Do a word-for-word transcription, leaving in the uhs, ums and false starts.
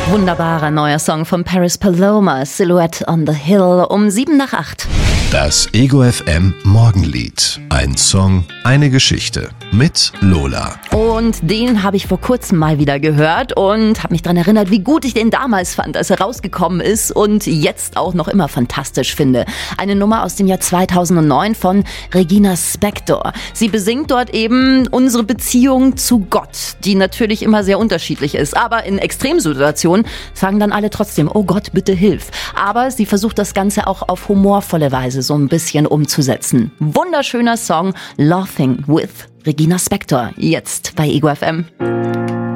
Wunderbarer neuer Song von Paris Paloma, Silhouette on the Hill, um sieben nach acht. Das Ego F M Morgenlied. Ein Song, eine Geschichte mit Lola. Und den habe ich vor kurzem mal wieder gehört und habe mich daran erinnert, wie gut ich den damals fand, als er rausgekommen ist und jetzt auch noch immer fantastisch finde. Eine Nummer aus dem Jahr zweitausendneun von Regina Spektor. Sie besingt dort eben unsere Beziehung zu Gott, die natürlich immer sehr unterschiedlich ist. Aber in Extremsituationen sagen dann alle trotzdem, oh Gott, bitte hilf. Aber sie versucht das Ganze auch auf humorvolle Weise so ein bisschen umzusetzen. Wunderschöner Song, Laughing with Regina Spektor, jetzt bei Ego F M.